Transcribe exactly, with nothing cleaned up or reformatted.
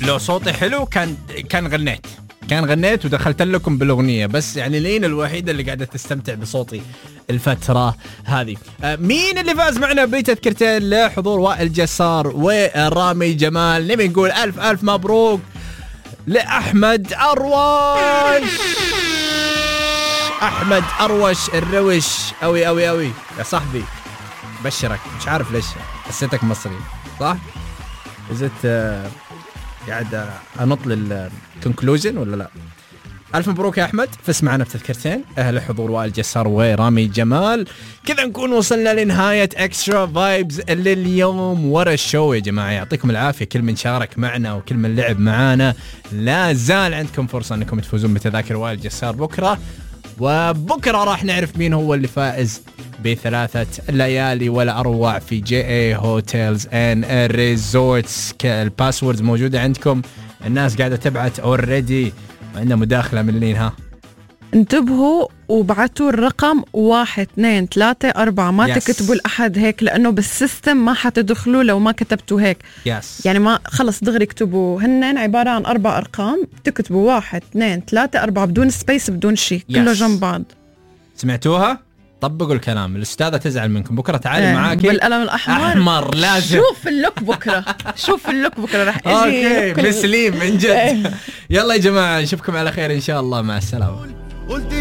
لو صوتي حلو كان كان غنيت كان غنيت ودخلت لكم بالأغنية، بس يعني لين الوحيدة اللي قاعدة تستمتع بصوتي الفترة هذه. مين اللي فاز معنا بتذكرتين لحضور وائل جسار ورامي جمال؟ نبي نقول ألف ألف مبروك لأحمد أروش. أحمد أروش الروش أوي أوي أوي يا صاحبي، بشرك. مش عارف ليش حسيتك مصري صح؟ إزت قاعد أنط للكونكلوجن ولا لا؟ ألف مبروك يا أحمد، فز معنا بتذكرتين أهل حضور وائل جسار ورامي جمال. كذا نكون وصلنا لنهاية إكسترا فايبز لليوم ورا الشو يا جماعة. يعطيكم العافية كل من شارك معنا وكل من لعب معانا. لا زال عندكم فرصة أنكم تفوزون بتذاكر وائل جسار بكرة، وبكرة راح نعرف مين هو اللي فائز بثلاثة ليالي ولا أروع في جي اي هوتيلز اند ريزورتس. الباسوردز موجودة عندكم، الناس قاعدة تبعت اوريدي. عندنا مداخلة من لين. ها انتبهوا وبعتوا الرقم واحد اثنين ثلاثة أربعة، ما yes. تكتبوا الأحد هيك لأنه بالسيستم ما حتدخلوا لو ما كتبتوا هيك. yes. يعني ما خلص دغري اكتبوا، هنن عبارة عن أربع أرقام، تكتبوا واحد اثنين ثلاثة أربعة بدون سبيس بدون شيء yes. كله جنب بعض. سمعتوها؟ طبقوا الكلام. الأستاذة تزعل منكم بكرة. تعالي معاكي بالقلم الأحمر أحمر لازم. شوف اللوك بكرة شوف اللوك بكرة رح أجي أوكي مسليم من جد. يلا يا جماعة نشوفكم على خير إن شاء الله. مع السلامة.